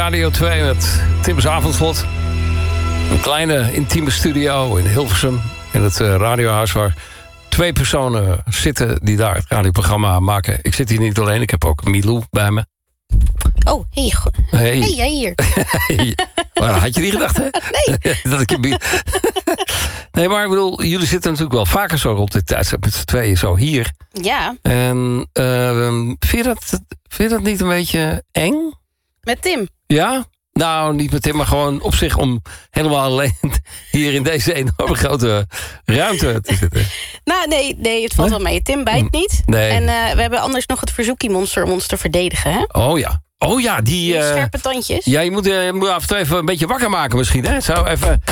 Radio 2 met Tim's Avondslot. Een kleine intieme studio in Hilversum. In het radiohuis waar 2 personen zitten die daar het radioprogramma maken. Ik zit hier niet alleen, ik heb ook Milou bij me. Oh, hey, jij hier. Waar had je die gedacht, hè? Nee. Dat ik je nee, maar ik bedoel, jullie zitten natuurlijk wel vaker zo rond dit tijdstip met z'n tweeën zo hier. Ja. En vind je dat niet een beetje eng? Met Tim? Ja? Nou, niet met Tim, maar gewoon op zich om helemaal alleen hier in deze enorme grote ruimte te zitten. Nou, nee, het valt wel mee. Tim bijt niet. Nee. En we hebben anders nog het verzoekiemonster om ons te verdedigen, hè? Oh ja, die... Scherpe tandjes. Ja, je moet af en toe even een beetje wakker maken misschien, hè? Zo even